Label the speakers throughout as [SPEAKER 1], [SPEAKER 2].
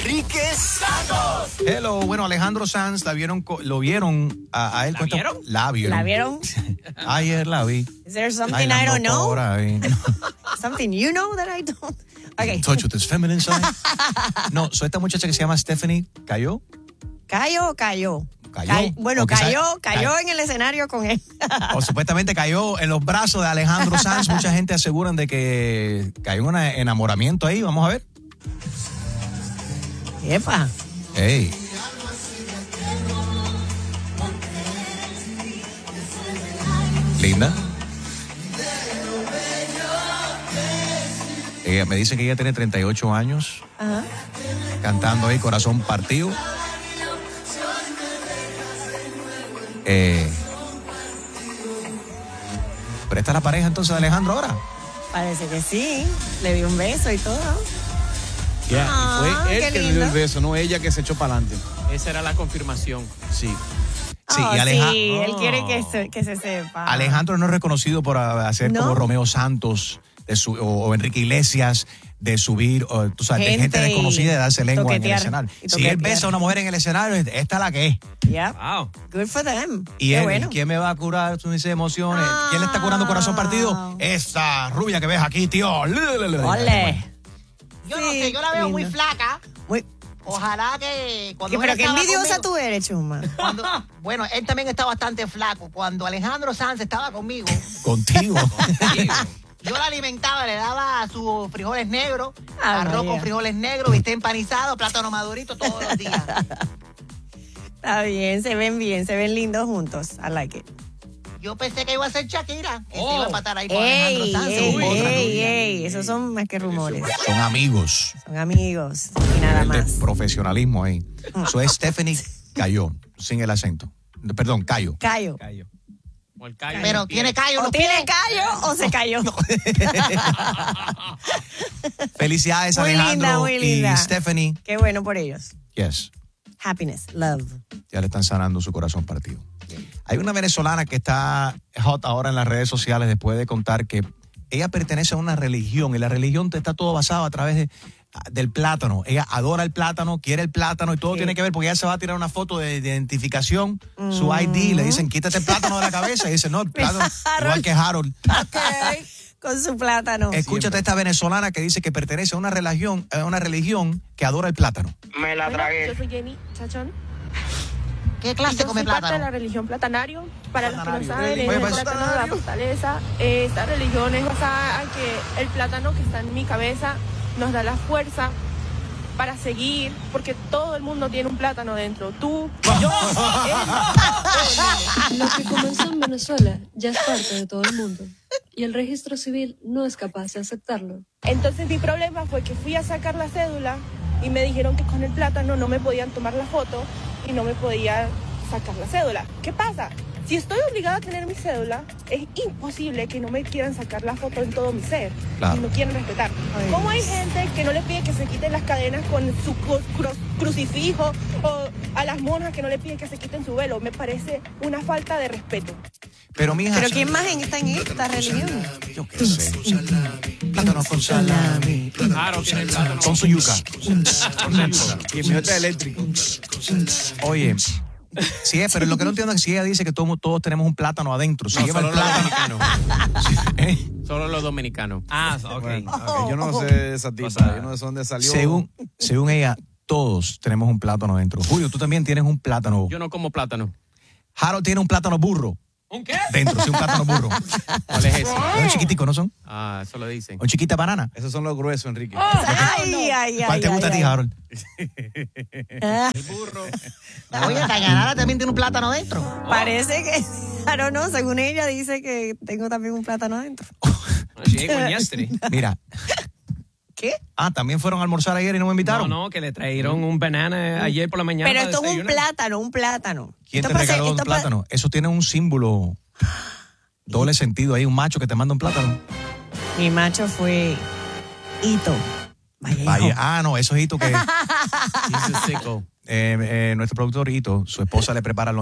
[SPEAKER 1] Enrique Santos.
[SPEAKER 2] Hello, bueno, Alejandro Sanz lo vieron a él.
[SPEAKER 3] ¿La vieron?
[SPEAKER 2] La vieron.
[SPEAKER 4] ¿La vieron?
[SPEAKER 2] Ayer la vi.
[SPEAKER 4] Is there something I don't know?
[SPEAKER 2] Por ahí.
[SPEAKER 4] Something you know that I don't? Okay.
[SPEAKER 2] Touch with his feminine side. No, esta muchacha que se llama Stephanie cayó.
[SPEAKER 4] ¿Cayó o cayó?
[SPEAKER 2] Bueno,
[SPEAKER 4] cayó en el escenario con él.
[SPEAKER 2] O supuestamente cayó en los brazos de Alejandro Sanz. Mucha gente aseguran de que cayó en un enamoramiento ahí. Vamos a ver.
[SPEAKER 4] Epa.
[SPEAKER 2] Hey. Linda. Ella me dice que ella tiene 38 años.
[SPEAKER 4] Ajá.
[SPEAKER 2] Cantando ahí Corazón Partido. ¿Pero esta es la pareja entonces de Alejandro ahora?
[SPEAKER 4] Parece que sí. Le dio un beso y todo.
[SPEAKER 3] Y
[SPEAKER 5] fue él que le dio el beso, no ella que se echó para adelante.
[SPEAKER 3] Esa era la confirmación.
[SPEAKER 2] Sí.
[SPEAKER 4] Sí,
[SPEAKER 2] y
[SPEAKER 4] él quiere que se sepa.
[SPEAKER 2] Alejandro no es reconocido por hacer como Romeo Santos o Enrique Iglesias, de subir, tú sabes, de gente desconocida, de darse lengua en el escenario. Si él besa a una mujer en el escenario, esta es la que es.
[SPEAKER 4] Yeah.
[SPEAKER 3] Wow.
[SPEAKER 4] Good for them.
[SPEAKER 2] Y
[SPEAKER 4] Qué
[SPEAKER 2] él,
[SPEAKER 4] bueno.
[SPEAKER 2] ¿quién me va a curar mis emociones? ¿Quién le está curando Corazón Partido? Esta rubia que ves aquí, tío.
[SPEAKER 4] Ole.
[SPEAKER 6] Yo no sé, yo la veo muy flaca.
[SPEAKER 4] Muy...
[SPEAKER 6] Ojalá que...
[SPEAKER 4] Pero qué envidiosa tú eres, Chuma.
[SPEAKER 6] Bueno, él también está bastante flaco. Cuando Alejandro Sanz estaba conmigo...
[SPEAKER 2] Contigo.
[SPEAKER 6] Yo la alimentaba, le daba sus frijoles negros, arroz
[SPEAKER 4] María.
[SPEAKER 6] con frijoles negros, bistec empanizado, plátano madurito todos los días.
[SPEAKER 4] Está bien, se ven lindos juntos. I like it.
[SPEAKER 6] Yo pensé que iba a ser Shakira, que se iba a empatar ahí con Alejandro
[SPEAKER 4] Ey,
[SPEAKER 6] Sanz.
[SPEAKER 4] ey, esos son más que rumores.
[SPEAKER 2] Son amigos.
[SPEAKER 4] Son amigos y nada
[SPEAKER 2] El de
[SPEAKER 4] más.
[SPEAKER 2] profesionalismo ahí. Eso es Stephanie cayó, sin el acento. Perdón, Cayo.
[SPEAKER 4] Cayo.
[SPEAKER 3] O el callo.
[SPEAKER 6] Pero tiene callo.
[SPEAKER 4] O tiene callo o se cayó.
[SPEAKER 2] Felicidades,
[SPEAKER 4] Muy linda,
[SPEAKER 2] Alejandro
[SPEAKER 4] muy linda.
[SPEAKER 2] y Stephanie.
[SPEAKER 4] Qué bueno por ellos.
[SPEAKER 2] Yes.
[SPEAKER 4] Happiness, love.
[SPEAKER 2] Ya le están sanando su corazón partido. Hay una venezolana que está hot ahora en las redes sociales después de contar que ella pertenece a una religión y la religión está todo basado a través del plátano. Ella adora el plátano, quiere el plátano y todo tiene que ver porque ella se va a tirar una foto de identificación, su ID, le dicen quítate el plátano de la cabeza y dice no, el plátano, igual que Harold.
[SPEAKER 4] Okay. Con su plátano.
[SPEAKER 2] Escúchate esta venezolana que dice que pertenece a una religión que adora el plátano.
[SPEAKER 7] Me la tragué. Yo soy Jenny Chachón.
[SPEAKER 6] ¿Qué clase
[SPEAKER 7] Yo
[SPEAKER 6] come
[SPEAKER 7] soy parte de
[SPEAKER 6] plátano?
[SPEAKER 7] la religión platanario. Para los que no saben,
[SPEAKER 2] Oye,
[SPEAKER 7] el
[SPEAKER 2] pues,
[SPEAKER 7] plátano de la fortaleza. Esta religión es basada en que el plátano que está en mi cabeza nos da la fuerza para seguir, porque todo el mundo tiene un plátano dentro. Tú, yo, él.
[SPEAKER 8] Lo que comenzó en Venezuela ya es parte de todo el mundo y el registro civil no es capaz de aceptarlo.
[SPEAKER 7] Entonces mi problema fue que fui a sacar la cédula y me dijeron que con el plátano no me podían tomar la foto y no me podía sacar la cédula. ¿Qué pasa? Si estoy obligada a tener mi cédula, es imposible que no me quieran sacar la foto en todo mi ser.
[SPEAKER 2] Claro.
[SPEAKER 7] Y no quieren respetar. ¿Cómo hay gente que no le pide que se quiten las cadenas con su crucifijo o a las monjas que no le piden que se quiten su velo? Me parece una falta de respeto.
[SPEAKER 2] Pero mija,
[SPEAKER 4] ¿Pero quién más está en esta religión?
[SPEAKER 2] yo qué sé. Plátano con salami.
[SPEAKER 3] Claro, tiene el plátano.
[SPEAKER 2] Con su yuca.
[SPEAKER 5] Y el mío está eléctrico.
[SPEAKER 2] Oye, sí, pero lo que no entiendo es que si ella dice que todos tenemos un plátano adentro. Si
[SPEAKER 3] No,
[SPEAKER 2] lleva
[SPEAKER 3] solo
[SPEAKER 2] el
[SPEAKER 3] los
[SPEAKER 2] plátano.
[SPEAKER 3] dominicanos. Solo los dominicanos. Ah, ok.
[SPEAKER 5] Bueno, yo no sé de esa tipa, yo no sé dónde salió.
[SPEAKER 2] Según ella, todos tenemos un plátano adentro. Julio, tú también tienes un plátano.
[SPEAKER 3] Yo no como plátano.
[SPEAKER 2] Harold tiene un plátano burro.
[SPEAKER 3] ¿Un qué?
[SPEAKER 2] Dentro, sí, un plátano burro.
[SPEAKER 3] ¿Cuál es ese?
[SPEAKER 2] Es un chiquitico, ¿no son?
[SPEAKER 3] Ah, eso lo dicen.
[SPEAKER 2] O chiquita banana.
[SPEAKER 5] Esos son los gruesos, Enrique.
[SPEAKER 4] Ay.
[SPEAKER 2] ¿Cuál te gusta a ti, Harold?
[SPEAKER 3] El burro.
[SPEAKER 6] Oye, Dayanara también tiene un plátano dentro.
[SPEAKER 4] Parece que, I don't know, según ella dice que tengo también un plátano adentro.
[SPEAKER 3] She ate one yesterday.
[SPEAKER 2] Mira.
[SPEAKER 4] ¿Qué?
[SPEAKER 2] Ah, también fueron a almorzar ayer y no me invitaron.
[SPEAKER 3] No, que le trajeron un banana ayer por la mañana.
[SPEAKER 4] Pero
[SPEAKER 3] para
[SPEAKER 4] esto es un
[SPEAKER 3] desayunar.
[SPEAKER 4] un plátano.
[SPEAKER 2] ¿Quién
[SPEAKER 4] Esto
[SPEAKER 2] te regaló un plátano? Eso tiene un símbolo, doble sentido. Hay un macho que te manda un plátano.
[SPEAKER 4] Mi macho fue Hito.
[SPEAKER 2] Vaya, no, eso es Hito que...
[SPEAKER 3] He's a sicko.
[SPEAKER 2] nuestro productor Hito, su esposa le prepara lunch.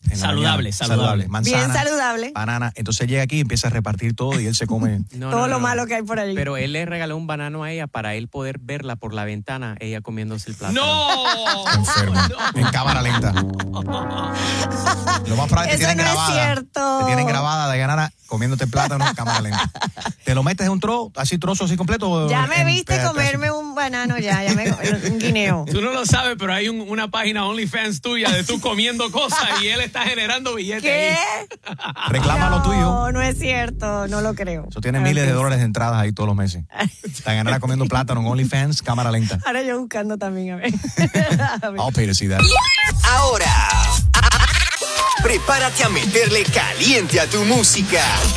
[SPEAKER 2] en la
[SPEAKER 3] Saludable,
[SPEAKER 2] mañana.
[SPEAKER 3] saludable.
[SPEAKER 2] Manzana,
[SPEAKER 4] Bien saludable.
[SPEAKER 2] banana. Entonces llega aquí y empieza a repartir todo y él se come.
[SPEAKER 4] Todo lo malo que hay por ahí.
[SPEAKER 3] Pero él le regaló un banano a ella para él poder verla por la ventana, ella comiéndose el plátano.
[SPEAKER 2] ¡No! Enfermo. En cámara lenta. Lo más probable te
[SPEAKER 4] Eso
[SPEAKER 2] tienen
[SPEAKER 4] no es
[SPEAKER 2] grabada.
[SPEAKER 4] cierto.
[SPEAKER 2] Te tienen grabada de ganar comiéndote plátano en cámara lenta. ¿Te lo metes en un trozo así completo?
[SPEAKER 4] Ya me
[SPEAKER 2] en
[SPEAKER 4] viste
[SPEAKER 2] pedazos?
[SPEAKER 4] comerme un banano, un guineo.
[SPEAKER 3] Tú no lo sabes, pero hay una página OnlyFans tuya de tú comiendo cosas y él está generando billetes.
[SPEAKER 4] ¿Qué?
[SPEAKER 3] Ahí.
[SPEAKER 2] Reclama lo tuyo.
[SPEAKER 4] No, no es cierto, no lo creo.
[SPEAKER 2] Eso tiene miles de dólares de entradas ahí todos los meses. Ganar comiendo plátano en OnlyFans, cámara lenta.
[SPEAKER 4] Ahora yo buscando también, a ver.
[SPEAKER 2] I'll pay to see that.
[SPEAKER 1] Ahora, prepárate a meterle caliente a tu música.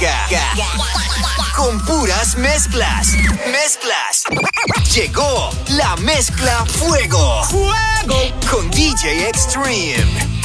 [SPEAKER 1] Con puras mezclas. Llegó la mezcla Fuego. Con DJ Extreme.